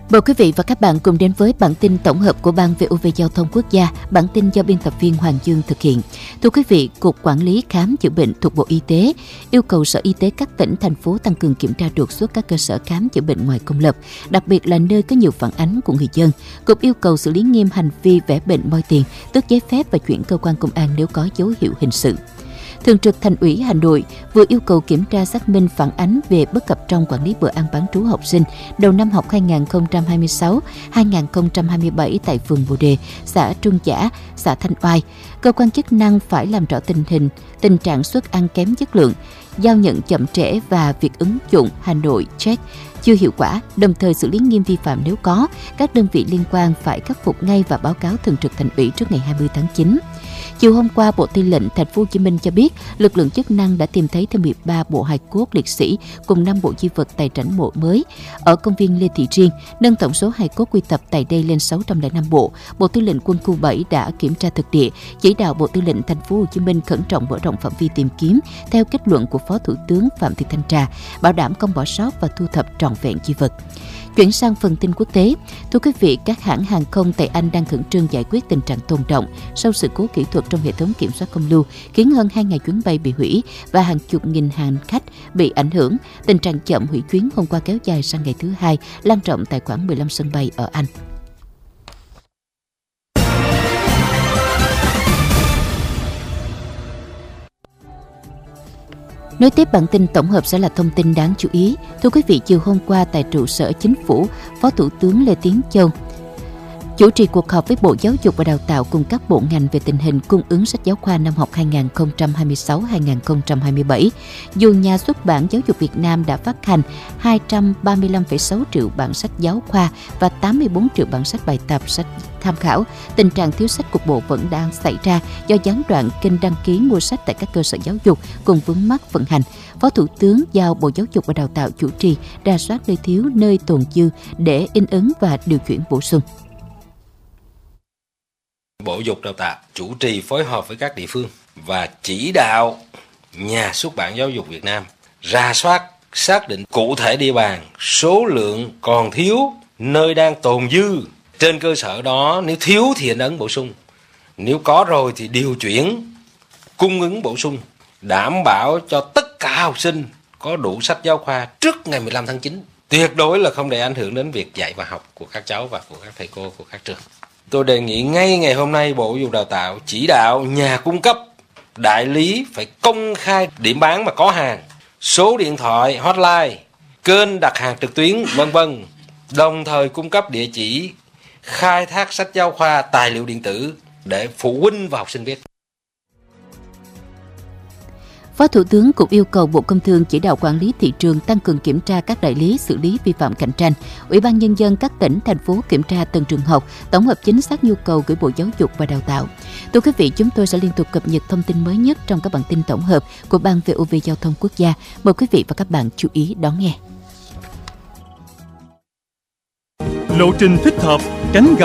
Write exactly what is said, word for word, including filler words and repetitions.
Mời quý vị và các bạn cùng đến với bản tin tổng hợp của Ban vê o vê Giao thông Quốc gia. Bản tin do biên tập viên Hoàng Dương thực hiện. Thưa quý vị, Cục Quản lý Khám chữa bệnh thuộc Bộ Y tế yêu cầu Sở Y tế các tỉnh, thành phố tăng cường kiểm tra đột xuất các cơ sở khám chữa bệnh ngoài công lập, đặc biệt là nơi có nhiều phản ánh của người dân. Cục yêu cầu xử lý nghiêm hành vi vẽ bệnh moi tiền, tước giấy phép và chuyển cơ quan công an nếu có dấu hiệu hình sự. Thường trực Thành ủy Hà Nội vừa yêu cầu kiểm tra xác minh phản ánh về bất cập trong quản lý bữa ăn bán trú học sinh đầu năm học hai nghìn không trăm hai mươi sáu hai nghìn không trăm hai mươi bảy tại phường Bồ Đề, xã Trung Chả, xã Thanh Oai. Cơ quan chức năng phải làm rõ tình hình, tình trạng suất ăn kém chất lượng, giao nhận chậm trễ và việc ứng dụng Hà Nội Check chưa hiệu quả, đồng thời xử lý nghiêm vi phạm nếu có. Các đơn vị liên quan phải khắc phục ngay và báo cáo Thường trực Thành ủy trước ngày hai mươi tháng chín. Chiều hôm qua, Bộ Tư lệnh Thành phố Hồ Chí Minh cho biết lực lượng chức năng đã tìm thấy thêm mười ba bộ hài cốt liệt sĩ cùng năm bộ di vật tài tránh mộ mới ở công viên Lê Thị Riêng, nâng tổng số hài cốt quy tập tại đây lên sáu trăm lẻ năm bộ. Bộ Tư lệnh Quân khu bảy đã kiểm tra thực địa, chỉ đạo Bộ Tư lệnh Thành phố Hồ Chí Minh khẩn trọng mở rộng phạm vi tìm kiếm theo kết luận của Phó Thủ tướng Phạm Thị Thanh Trà, bảo đảm không bỏ sót và thu thập trọn vẹn di vật. Chuyển sang phần tin quốc tế, thưa quý vị, các hãng hàng không tại Anh đang khẩn trương giải quyết tình trạng tồn động sau sự cố kỹ thuật trong hệ thống kiểm soát không lưu, khiến hơn hai nghìn chuyến bay bị hủy và hàng chục nghìn hành khách bị ảnh hưởng. Tình trạng chậm hủy chuyến hôm qua kéo dài sang ngày thứ hai, lan rộng tại khoảng mười lăm sân bay ở Anh. Nối tiếp bản tin tổng hợp sẽ là thông tin đáng chú ý. Thưa quý vị, chiều hôm qua tại trụ sở Chính phủ, Phó Thủ tướng Lê Tiến Châu chủ trì cuộc họp với Bộ Giáo dục và Đào tạo cùng các bộ ngành về tình hình cung ứng sách giáo khoa năm học hai nghìn không trăm hai mươi sáu hai nghìn không trăm hai mươi bảy. Dù nhà xuất bản Giáo dục Việt Nam đã phát hành hai trăm ba mươi lăm phẩy sáu triệu bản sách giáo khoa và tám mươi bốn triệu bản sách bài tập, sách tham khảo, tình trạng thiếu sách cục bộ vẫn đang xảy ra do gián đoạn kênh đăng ký mua sách tại các cơ sở giáo dục cùng vướng mắc vận hành. Phó Thủ tướng giao Bộ Giáo dục và Đào tạo chủ trì rà soát nơi thiếu, nơi tồn dư để in ấn và điều chuyển bổ sung. Bộ Dục Đào tạo chủ trì phối hợp với các địa phương và chỉ đạo nhà xuất bản Giáo dục Việt Nam rà soát, xác định cụ thể địa bàn, số lượng còn thiếu, nơi đang tồn dư. Trên cơ sở đó, nếu thiếu thì in ấn bổ sung, nếu có rồi thì điều chuyển, cung ứng bổ sung, đảm bảo cho tất cả học sinh có đủ sách giáo khoa trước ngày mười lăm tháng chín. Tuyệt đối là không để ảnh hưởng đến việc dạy và học của các cháu và của các thầy cô của các trường. Tôi đề nghị ngay ngày hôm nay Bộ Giáo dục Đào tạo chỉ đạo nhà cung cấp, đại lý phải công khai điểm bán mà có hàng, số điện thoại, hotline, kênh đặt hàng trực tuyến, vân vân. Đồng thời cung cấp địa chỉ khai thác sách giáo khoa, tài liệu điện tử để phụ huynh và học sinh biết. Phó Thủ tướng cũng yêu cầu Bộ Công Thương chỉ đạo quản lý thị trường tăng cường kiểm tra các đại lý xử lý vi phạm cạnh tranh. Ủy ban Nhân dân các tỉnh, thành phố kiểm tra từng trường học, tổng hợp chính xác nhu cầu gửi Bộ Giáo dục và Đào tạo. Thưa quý vị, chúng tôi sẽ liên tục cập nhật thông tin mới nhất trong các bản tin tổng hợp của Ban vê o vê Giao thông Quốc gia. Mời quý vị và các bạn chú ý đón nghe. Lộ trình thích hợp, cánh gà